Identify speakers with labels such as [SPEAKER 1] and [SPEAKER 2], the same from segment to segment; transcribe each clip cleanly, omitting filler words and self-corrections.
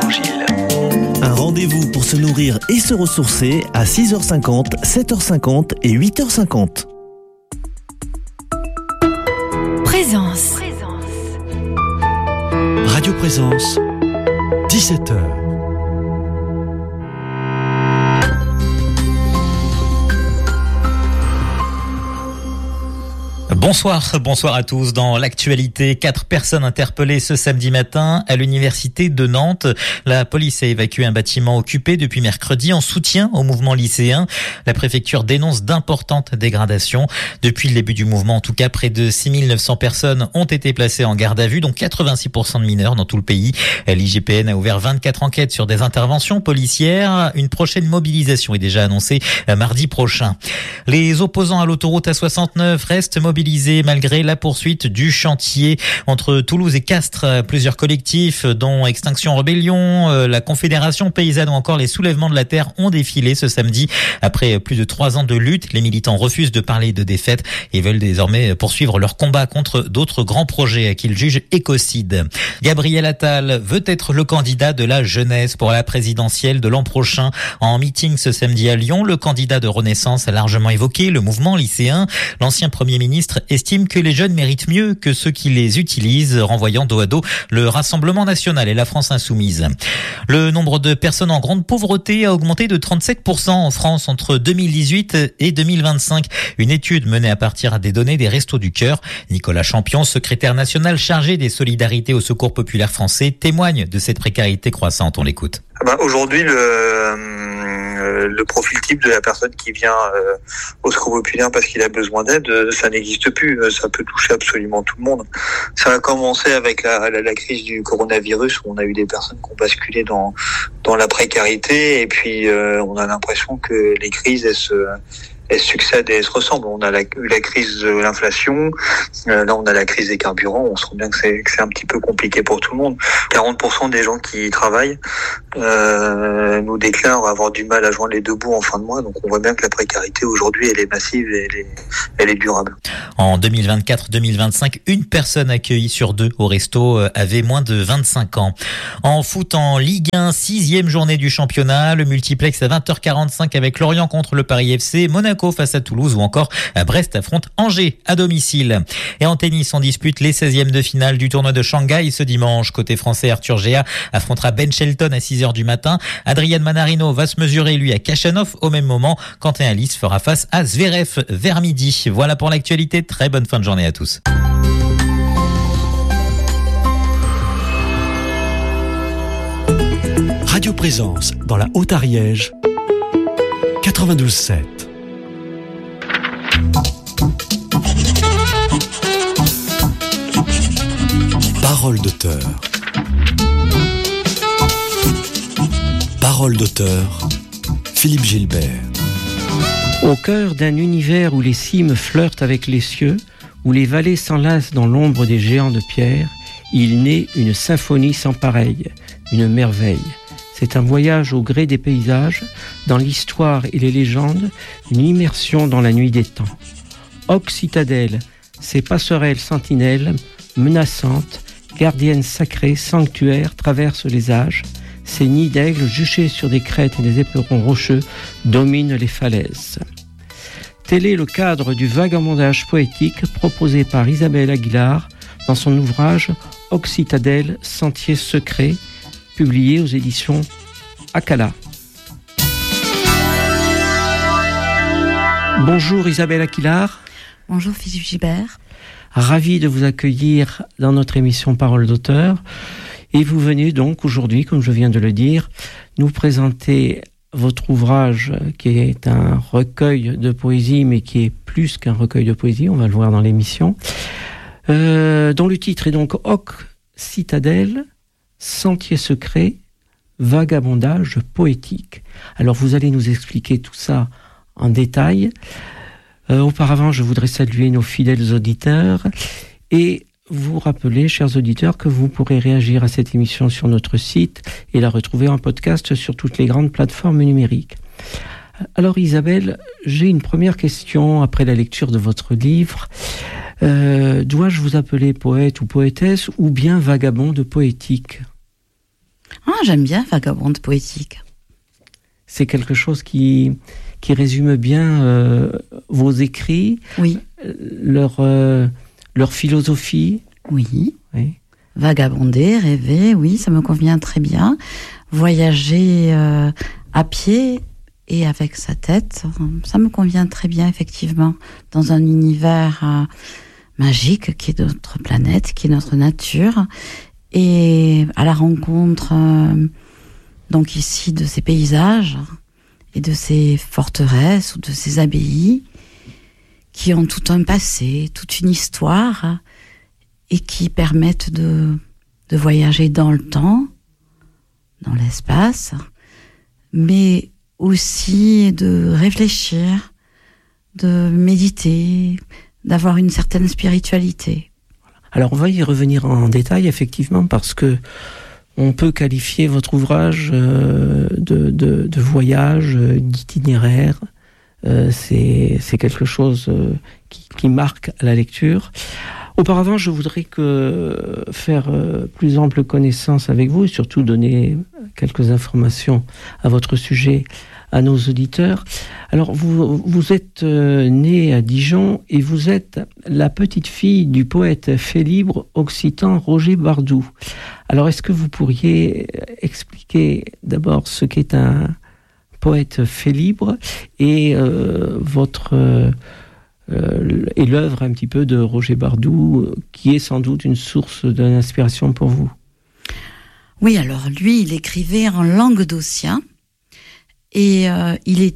[SPEAKER 1] l'Évangile.
[SPEAKER 2] Un rendez-vous pour se nourrir et se ressourcer à 6h50, 7h50 et 8h50.
[SPEAKER 3] Présence.
[SPEAKER 4] Radio Présence, 17h.
[SPEAKER 5] Bonsoir à tous. Dans l'actualité, 4 personnes interpellées ce samedi matin à l'université de Nantes. La police a évacué un bâtiment occupé depuis mercredi en soutien au mouvement lycéen. La préfecture dénonce d'importantes dégradations. Depuis le début du mouvement, en tout cas, près de 6900 personnes ont été placées en garde à vue, dont 86% de mineurs dans tout le pays. L'IGPN a ouvert 24 enquêtes sur des interventions policières. Une prochaine mobilisation est déjà annoncée mardi prochain. Les opposants à l'autoroute A69 restent mobilisés malgré la poursuite du chantier entre Toulouse et Castres. Plusieurs collectifs, dont Extinction Rebellion, la Confédération Paysanne ou encore les Soulèvements de la Terre ont défilé ce samedi. Après plus de 3 ans de lutte, les militants refusent de parler de défaite et veulent désormais poursuivre leur combat contre d'autres grands projets qu'ils jugent écocides. Gabriel Attal veut être le candidat de la jeunesse pour la présidentielle de l'an prochain. En meeting ce samedi à Lyon, le candidat de Renaissance a largement évoqué le mouvement lycéen. L'ancien Premier ministre estime que les jeunes méritent mieux que ceux qui les utilisent, renvoyant dos à dos le Rassemblement national et la France insoumise. Le nombre de personnes en grande pauvreté a augmenté de 37% en France entre 2018 et 2025. Une étude menée à partir des données des Restos du Cœur. Nicolas Champion, secrétaire national chargé des solidarités au Secours populaire français, témoigne de cette précarité croissante. On l'écoute.
[SPEAKER 6] Aujourd'hui, le profil type de la personne qui vient au Secours populaire parce qu'il a besoin d'aide, ça n'existe plus. Ça peut toucher absolument tout le monde. Ça a commencé avec la crise du coronavirus où on a eu des personnes qui ont basculé dans la précarité et puis on a l'impression que les crises elles succèdent et elles se ressemblent. On a la crise de l'inflation, là on a la crise des carburants, on se rend bien que c'est un petit peu compliqué pour tout le monde. 40% des gens qui travaillent nous déclarent avoir du mal à joindre les deux bouts en fin de mois, donc on voit bien que la précarité aujourd'hui elle est massive et elle est durable.
[SPEAKER 5] En 2024-2025, une personne accueillie sur 2 au resto avait moins de 25 ans. En foot, en Ligue 1, 6e journée du championnat, le multiplex à 20h45 avec Lorient contre le Paris FC, Monaco face à Toulouse ou encore Brest affronte Angers à domicile. Et en tennis, on dispute les 16e de finale du tournoi de Shanghai ce dimanche. Côté français, Arthur Géa affrontera Ben Shelton à 6h du matin. Adrian Manarino va se mesurer lui à Khachanov au même moment. Quentin Alice fera face à Zverev vers midi. Voilà pour l'actualité. Très bonne fin de journée à tous.
[SPEAKER 4] Radio Présence dans la Haute-Ariège, 92.7. Parole d'auteur. Parole d'auteur, Philippe Gilbert.
[SPEAKER 7] Au cœur d'un univers où les cimes flirtent avec les cieux, où les vallées s'enlacent dans l'ombre des géants de pierre, il naît une symphonie sans pareille, une merveille. C'est un voyage au gré des paysages, dans l'histoire et les légendes, une immersion dans la nuit des temps. Hoc citadelle, ces passerelles sentinelles, menaçantes, gardiennes sacrées, sanctuaires, traversent les âges. Ces nids d'aigles juchés sur des crêtes et des éperons rocheux dominent les falaises. Tel est le cadre du vagabondage poétique proposé par Isabelle Aguilar dans son ouvrage « Hoc citadelle, sentier secret », publié aux éditions Akala. Bonjour Isabelle Aguilar.
[SPEAKER 3] Bonjour Philippe Gilbert.
[SPEAKER 7] Ravi de vous accueillir dans notre émission Parole d'auteur. Et vous venez donc aujourd'hui, comme je viens de le dire, nous présenter votre ouvrage qui est un recueil de poésie, mais qui est plus qu'un recueil de poésie, on va le voir dans l'émission, dont le titre est donc Hoc citadelle, sentier secret, vagabondage poétique. Alors vous allez nous expliquer tout ça en détail. Auparavant, je voudrais saluer nos fidèles auditeurs et vous rappeler, chers auditeurs, que vous pourrez réagir à cette émission sur notre site et la retrouver en podcast sur toutes les grandes plateformes numériques. Alors Isabelle, j'ai une première question après la lecture de votre livre. Dois-je vous appeler poète ou poétesse ou bien vagabond de poétique ?
[SPEAKER 3] Ah, j'aime bien Vagabonde poétique.
[SPEAKER 7] C'est quelque chose qui résume bien vos écrits,
[SPEAKER 3] Oui.
[SPEAKER 7] Leur philosophie.
[SPEAKER 3] Oui.
[SPEAKER 7] Oui.
[SPEAKER 3] Vagabonder, rêver, oui, ça me convient très bien. Voyager à pied et avec sa tête, ça me convient très bien, effectivement, dans un univers magique qui est notre planète, qui est notre nature, et à la rencontre, donc ici, de ces paysages et de ces forteresses ou de ces abbayes qui ont tout un passé, toute une histoire, et qui permettent de voyager dans le temps, dans l'espace, mais aussi de réfléchir, de méditer, d'avoir une certaine spiritualité.
[SPEAKER 7] Alors on va y revenir en détail, effectivement, parce que on peut qualifier votre ouvrage de voyage, d'itinéraire. C'est quelque chose qui marque la lecture. Auparavant, je voudrais faire plus ample connaissance avec vous et surtout donner quelques informations à votre sujet à nos auditeurs. Alors, vous êtes née à Dijon et vous êtes la petite fille du poète fait libre occitan Roger Bardou. Alors, est-ce que vous pourriez expliquer d'abord ce qu'est un poète fait libre et et l'œuvre un petit peu de Roger Bardou, qui est sans doute une source d'inspiration pour vous?
[SPEAKER 3] Oui, alors lui, il écrivait en langue d'Ossien et il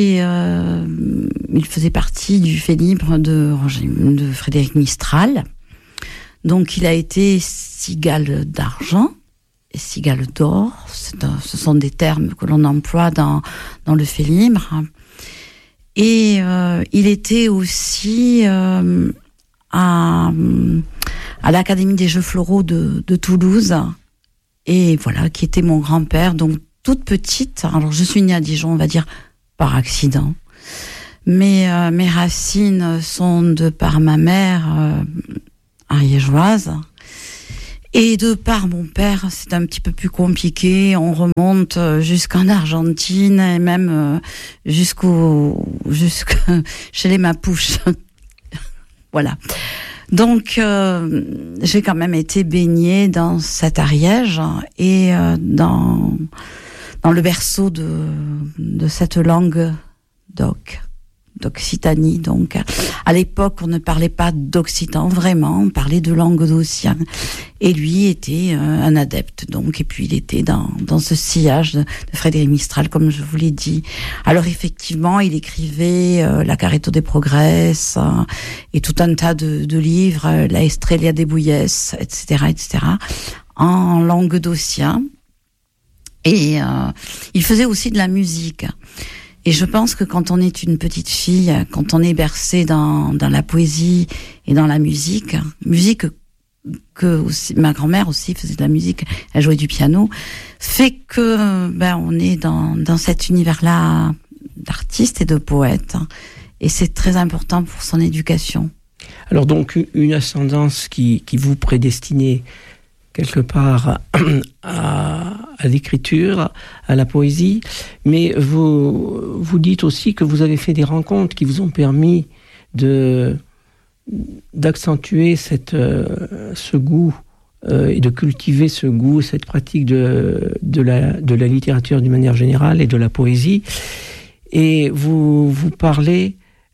[SPEAKER 3] faisait partie du fait libre de Frédéric Mistral. Donc il a été cigale d'argent et cigale d'or. Ce sont des termes que l'on emploie dans le fait libre. Et il était aussi à l'Académie des Jeux Floraux de Toulouse. Et voilà, qui était mon grand-père. Donc, toute petite, alors je suis née à Dijon, on va dire, par accident. Mais mes racines sont de par ma mère ariégeoise. Et de par mon père, c'est un petit peu plus compliqué. On remonte jusqu'en Argentine et même jusque chez les Mapuches. Voilà. Donc, j'ai quand même été baignée dans cet Ariège et dans le berceau de cette langue d'Occitanie. Donc, à l'époque, on ne parlait pas d'occitan vraiment, on parlait de langue d'ossien. Et lui était un adepte, donc, et puis il était dans ce sillage de Frédéric Mistral, comme je vous l'ai dit. Alors effectivement, il écrivait La Carreto des Progrès et tout un tas de livres, La Estrella de Buyès, etc., en langue d'ossien. Et il faisait aussi de la musique. Et je pense que quand on est une petite fille, quand on est bercé dans la poésie et dans la musique que aussi, ma grand-mère aussi faisait de la musique, elle jouait du piano, fait que on est dans cet univers-là d'artiste et de poète. Et c'est très important pour son éducation.
[SPEAKER 7] Alors donc, une ascendance qui vous prédestinait quelque part à l'écriture, à la poésie, mais vous dites aussi que vous avez fait des rencontres qui vous ont permis d'accentuer ce goût et de cultiver ce goût, cette pratique de la littérature d'une manière générale et de la poésie. Et vous parlez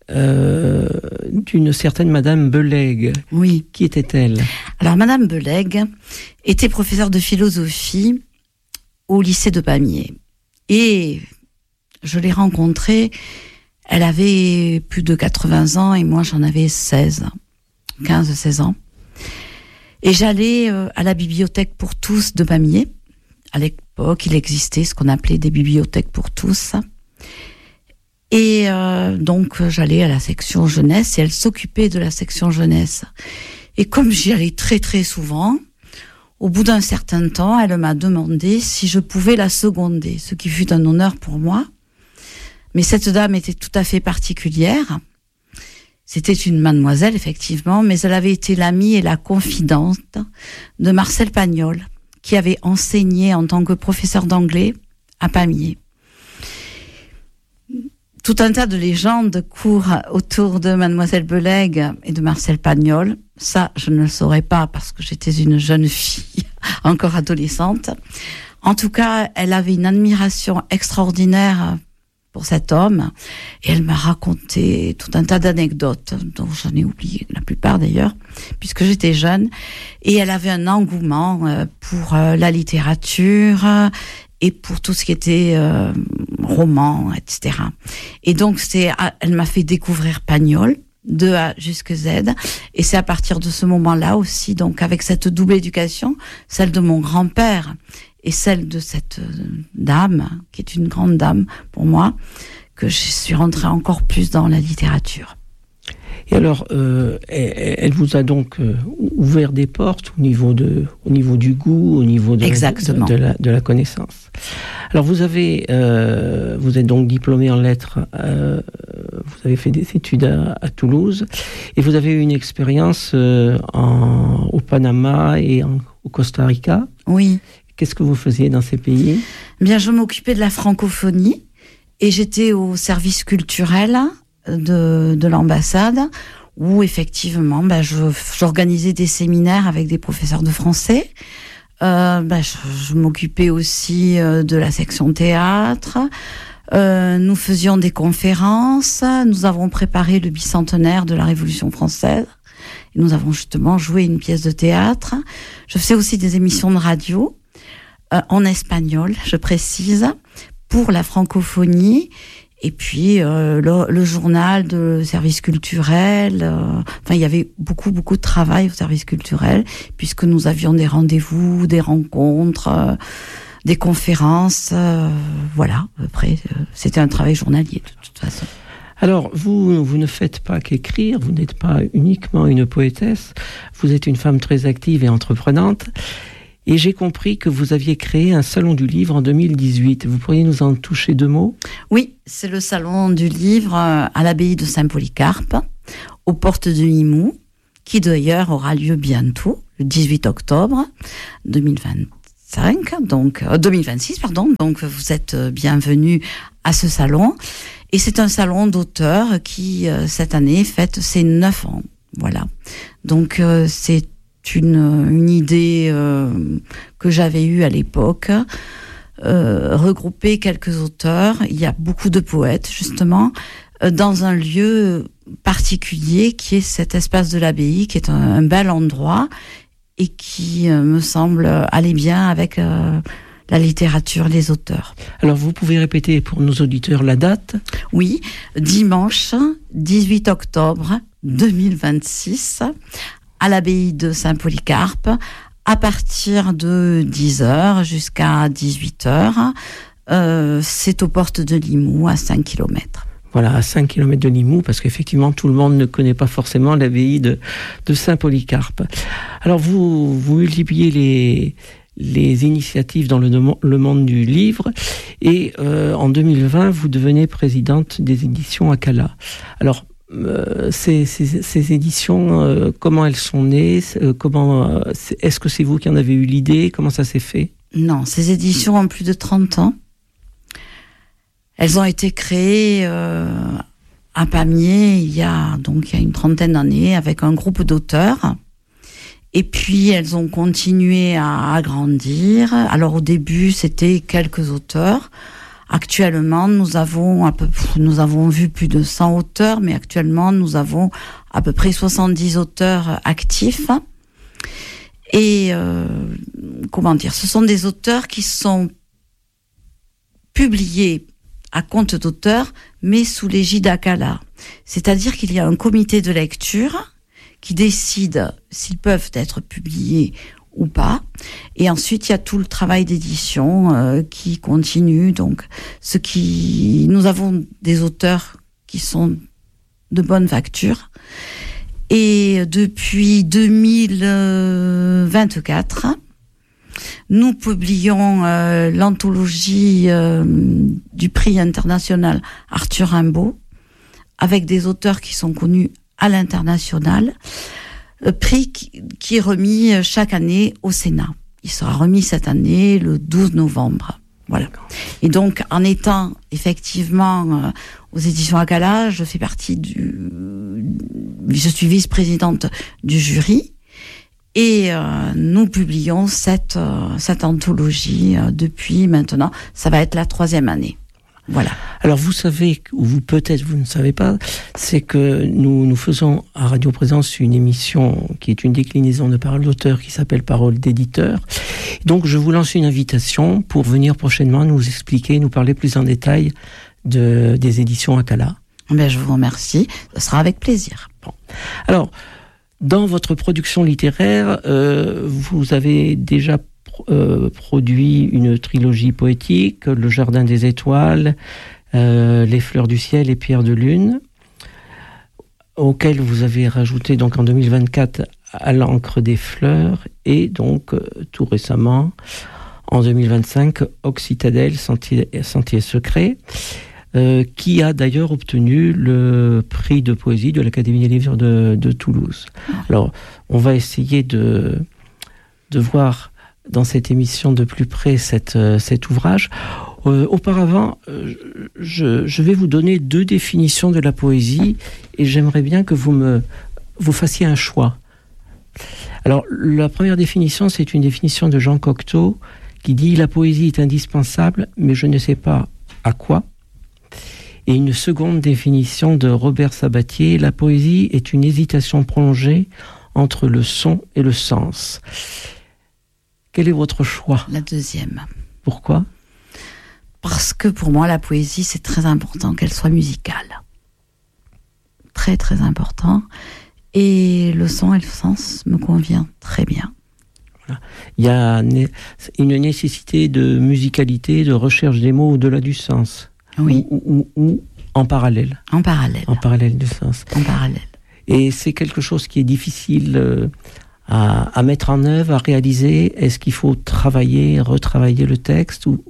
[SPEAKER 7] d'une certaine Madame Belegue.
[SPEAKER 3] Oui.
[SPEAKER 7] Qui était-elle?
[SPEAKER 3] Alors, Madame Belegue était professeure de philosophie au lycée de Pamiers. Et je l'ai rencontrée, elle avait plus de 80 ans et moi j'en avais 16 ans. Et j'allais à la bibliothèque pour tous de Pamiers. À l'époque, il existait ce qu'on appelait des bibliothèques pour tous. Et donc, j'allais à la section jeunesse et elle s'occupait de la section jeunesse. Et comme j'y allais très très souvent, au bout d'un certain temps, elle m'a demandé si je pouvais la seconder, ce qui fut un honneur pour moi. Mais cette dame était tout à fait particulière. C'était une mademoiselle, effectivement, mais elle avait été l'amie et la confidente de Marcel Pagnol, qui avait enseigné en tant que professeur d'anglais à Pamiers. Tout un tas de légendes courent autour de Mademoiselle Belegue et de Marcel Pagnol. Ça, je ne le saurais pas parce que j'étais une jeune fille, encore adolescente. En tout cas, elle avait une admiration extraordinaire pour cet homme et elle m'a raconté tout un tas d'anecdotes dont j'en ai oublié la plupart d'ailleurs, puisque j'étais jeune. Et elle avait un engouement pour la littérature et pour tout ce qui était roman, etc. Et donc, elle m'a fait découvrir Pagnol, de A jusqu'à Z. Et c'est à partir de ce moment-là aussi, donc avec cette double éducation, celle de mon grand-père et celle de cette dame, qui est une grande dame pour moi, que je suis rentrée encore plus dans la littérature.
[SPEAKER 7] Et alors, elle vous a donc ouvert des portes au niveau du goût, au niveau de la connaissance. Alors, vous êtes donc diplômé en lettres, vous avez fait des études à Toulouse, et vous avez eu une expérience au Panama et au Costa Rica.
[SPEAKER 3] Oui.
[SPEAKER 7] Qu'est-ce que vous faisiez dans ces pays ?
[SPEAKER 3] Bien, je m'occupais de la francophonie, et j'étais au service culturel de l'ambassade, où effectivement j'organisais des séminaires avec des professeurs de français. Je m'occupais aussi de la section théâtre. Nous faisions des conférences. Nous avons préparé le bicentenaire de la Révolution française. Et nous avons justement joué une pièce de théâtre. Je faisais aussi des émissions de radio en espagnol, je précise, pour la francophonie. Et puis le journal de service culturel. Il y avait beaucoup de travail au service culturel, puisque nous avions des rendez-vous, des rencontres, des conférences. Voilà. Après, c'était un travail journalier de toute façon.
[SPEAKER 7] Alors, vous ne faites pas qu'écrire, vous n'êtes pas uniquement une poétesse, vous êtes une femme très active et entreprenante. Et j'ai compris que vous aviez créé un salon du livre en 2018. Vous pourriez nous en toucher 2 mots ?
[SPEAKER 3] Oui, c'est le salon du livre à l'abbaye de Saint-Polycarpe, aux portes de Limoux, qui d'ailleurs aura lieu bientôt, le 18 octobre 2026. Donc vous êtes bienvenus à ce salon. Et c'est un salon d'auteurs qui, cette année, fête ses 9 ans. Voilà. Donc c'est une idée que j'avais eue à l'époque, regrouper quelques auteurs. Il y a beaucoup de poètes, justement, dans un lieu particulier qui est cet espace de l'abbaye, qui est un bel endroit et qui me semble aller bien avec la littérature, les auteurs.
[SPEAKER 7] Alors, vous pouvez répéter pour nos auditeurs la date ?
[SPEAKER 3] Oui, dimanche 18 octobre 2026, à l'abbaye de Saint-Polycarpe, à partir de 10h jusqu'à 18h. C'est aux portes de Limoux, à 5 km.
[SPEAKER 7] Voilà, à 5 km de Limoux, parce qu'effectivement, tout le monde ne connaît pas forcément l'abbaye de Saint-Polycarpe. Alors, vous multipliez les initiatives dans le monde du livre, et en 2020, vous devenez présidente des éditions Akala. Alors, ces éditions, comment elles sont nées, est-ce que c'est vous qui en avez eu l'idée, comment ça s'est fait ?
[SPEAKER 3] Non, ces éditions ont plus de 30 ans. Elles ont été créées à Pamiers il y a une trentaine d'années avec un groupe d'auteurs. Et puis elles ont continué à grandir. Alors au début, c'était quelques auteurs. Actuellement, nous avons vu plus de 100 auteurs, mais actuellement, nous avons à peu près 70 auteurs actifs. Et ce sont des auteurs qui sont publiés à compte d'auteur, mais sous l'égide Akala. C'est-à-dire qu'il y a un comité de lecture qui décide s'ils peuvent être publiés ou pas. Et ensuite, il y a tout le travail d'édition qui continue. Donc, nous avons des auteurs qui sont de bonne facture. Et depuis 2024, nous publions l'anthologie du prix international Arthur Rimbaud, avec des auteurs qui sont connus à l'international, prix qui est remis chaque année au Sénat. Il sera remis cette année le 12 novembre. Voilà. Et donc, en étant effectivement aux éditions Akala, je fais partie je suis vice-présidente du jury. Et nous publions cette anthologie depuis maintenant. Ça va être la 3e année. Voilà.
[SPEAKER 7] Alors vous savez, ou peut-être vous ne savez pas, c'est que nous faisons à Radio Présence une émission qui est une déclinaison de Parole d'auteur qui s'appelle Parole d'éditeur. Donc je vous lance une invitation pour venir prochainement nous expliquer, nous parler plus en détail des éditions Akala.
[SPEAKER 3] Ben, je vous remercie, ce sera avec plaisir.
[SPEAKER 7] Bon. Alors, dans votre production littéraire, vous avez déjà produit une trilogie poétique, Le Jardin des Étoiles, Les Fleurs du Ciel et Pierre de Lune, auquel vous avez rajouté donc en 2024 À l'encre des fleurs, et donc tout récemment, en 2025, Occitadelle, Sentier secret, qui a d'ailleurs obtenu le prix de poésie de l'Académie des livres de Toulouse. Alors, on va essayer de voir dans cette émission de plus près cet ouvrage. Auparavant, je vais vous donner 2 définitions de la poésie et j'aimerais bien que vous fassiez un choix. Alors, la première définition, c'est une définition de Jean Cocteau qui dit « La poésie est indispensable, mais je ne sais pas à quoi ». Et une seconde définition de Robert Sabatier « La poésie est une hésitation prolongée entre le son et le sens ». Quel est votre choix ?
[SPEAKER 3] La deuxième.
[SPEAKER 7] Pourquoi ?
[SPEAKER 3] Parce que pour moi, la poésie, c'est très important qu'elle soit musicale. Très, très important. Et le son et le sens me convient très bien.
[SPEAKER 7] Voilà. Il y a une nécessité de musicalité, de recherche des mots au-delà du sens.
[SPEAKER 3] Oui.
[SPEAKER 7] Ou en parallèle.
[SPEAKER 3] En parallèle.
[SPEAKER 7] En parallèle du sens.
[SPEAKER 3] En parallèle.
[SPEAKER 7] Et c'est quelque chose qui est difficile à mettre en œuvre, à réaliser. Est-ce qu'il faut travailler, retravailler le texte ou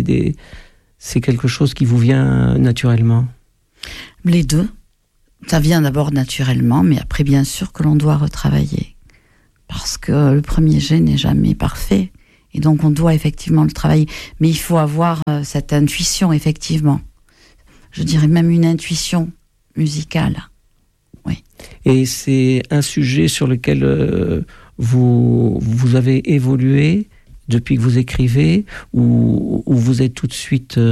[SPEAKER 7] c'est quelque chose qui vous vient naturellement ?
[SPEAKER 3] Les deux. Ça vient d'abord naturellement, mais après, bien sûr, que l'on doit retravailler. Parce que le premier jet n'est jamais parfait. Et donc, on doit effectivement le travailler. Mais il faut avoir cette intuition, effectivement. Je dirais même une intuition musicale. Oui.
[SPEAKER 7] Et c'est un sujet sur lequel vous avez évolué depuis que vous écrivez, ou vous êtes tout de suite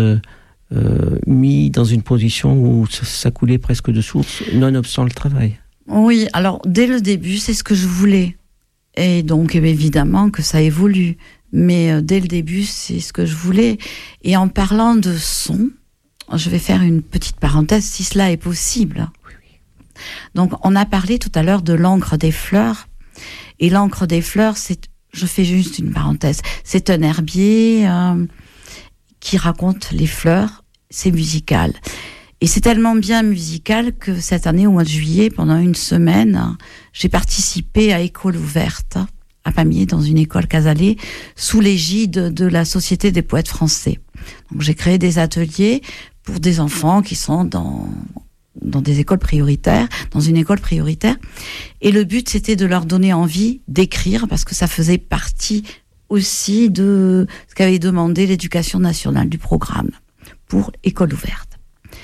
[SPEAKER 7] mis dans une position où ça coulait presque de source, nonobstant le travail ?
[SPEAKER 3] Oui, alors dès le début, c'est ce que je voulais. Et donc, évidemment que ça évolue. Mais dès le début, c'est ce que je voulais. Et en parlant de son, je vais faire une petite parenthèse, si cela est possible. Donc, on a parlé tout à l'heure de l'encre des fleurs. Et l'encre des fleurs, je fais juste une parenthèse, c'est un herbier qui raconte les fleurs, c'est musical. Et c'est tellement bien musical que cette année, au mois de juillet, pendant une semaine, j'ai participé à École ouverte à Pamiers, dans une école Casalet, sous l'égide de la Société des poètes français. Donc, j'ai créé des ateliers pour des enfants qui sont dans des écoles prioritaires, dans une école prioritaire. Et le but, c'était de leur donner envie d'écrire, parce que ça faisait partie aussi de ce qu'avait demandé l'Éducation nationale du programme pour École ouverte.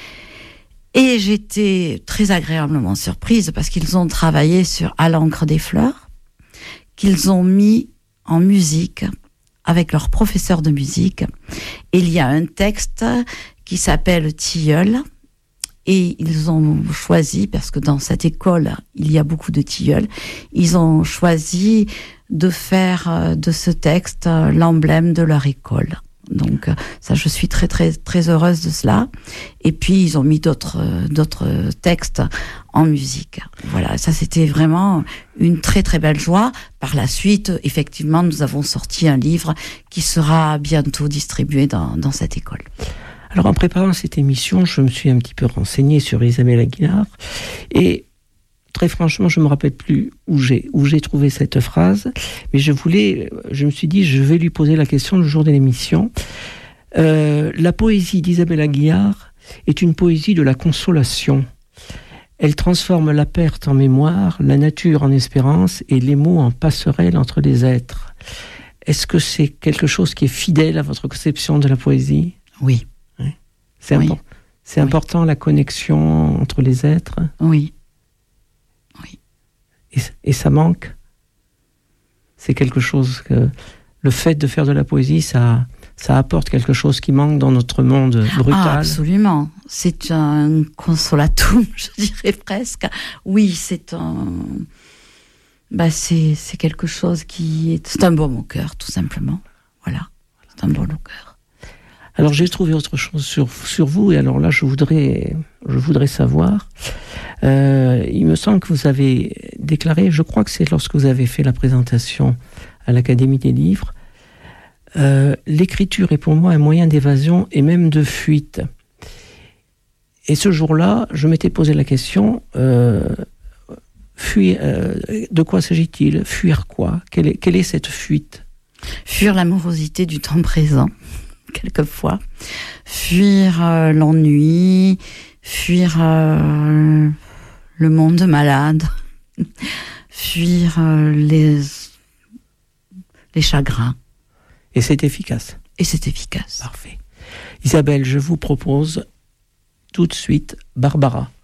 [SPEAKER 3] Et j'étais très agréablement surprise, parce qu'ils ont travaillé sur À l'encre des fleurs, qu'ils ont mis en musique avec leur professeur de musique. Et il y a un texte qui s'appelle Tilleul, et ils ont choisi, parce que dans cette école, il y a beaucoup de tilleuls, ils ont choisi de faire de ce texte l'emblème de leur école. Donc ça, je suis très très très heureuse de cela. Et puis ils ont mis d'autres textes en musique. Voilà, ça c'était vraiment une très très belle joie. Par la suite, effectivement, nous avons sorti un livre qui sera bientôt distribué dans cette école.
[SPEAKER 7] Alors, en préparant cette émission, je me suis un petit peu renseigné sur Isabelle Aguilar, et très franchement, je ne me rappelle plus où j'ai trouvé cette phrase, mais je me suis dit, je vais lui poser la question le jour de l'émission. La poésie d'Isabelle Aguilar est une poésie de la consolation. Elle transforme la perte en mémoire, la nature en espérance et les mots en passerelle entre les êtres. Est-ce que c'est quelque chose qui est fidèle à votre conception de la poésie ?
[SPEAKER 3] Oui.
[SPEAKER 7] C'est,
[SPEAKER 3] Oui.
[SPEAKER 7] C'est important, la connexion entre les êtres ?
[SPEAKER 3] Oui.
[SPEAKER 7] Et ça manque ? C'est quelque chose que... Le fait de faire de la poésie, ça apporte quelque chose qui manque dans notre monde brutal.
[SPEAKER 3] Ah, absolument. C'est un consolatum, je dirais presque. Oui, c'est quelque chose c'est un baume au cœur, tout simplement. Voilà. C'est un baume au cœur.
[SPEAKER 7] Alors, j'ai trouvé autre chose sur vous, et alors là, je voudrais savoir. Il me semble que vous avez déclaré, je crois que c'est lorsque vous avez fait la présentation à l'Académie des livres, l'écriture est pour moi un moyen d'évasion et même de fuite. Et ce jour-là, je m'étais posé la question, fuir, de quoi s'agit-il ? Fuir quoi ? Quelle est cette fuite ?
[SPEAKER 3] Fuir l'amorosité du temps présent, quelquefois. Fuir l'ennui, fuir le monde malade, fuir les chagrins.
[SPEAKER 7] Et c'est efficace.
[SPEAKER 3] Et c'est efficace.
[SPEAKER 7] Parfait. Isabelle, je vous propose tout de suite Barbara.